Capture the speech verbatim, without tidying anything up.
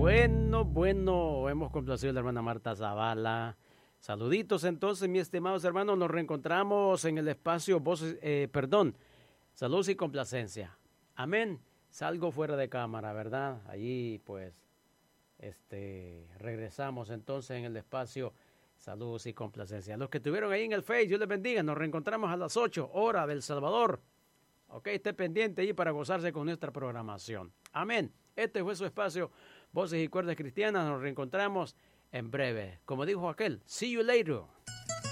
Bueno, bueno, hemos complacido a la hermana Marta Zavala. Saluditos entonces, mis estimados hermanos, nos reencontramos en el espacio Voces, eh, perdón, Salud y Complacencia. Amén. Salgo fuera de cámara, ¿verdad? Allí pues este, regresamos entonces en el espacio Salud y Complacencia. Los que estuvieron ahí en el Face, Dios les bendiga. Nos reencontramos a las ocho, hora del Salvador. Ok, esté pendiente ahí para gozarse con nuestra programación. Amén. Este fue su espacio Voces y Cuerdas Cristianas. Nos reencontramos en breve. Como dijo aquel, see you later.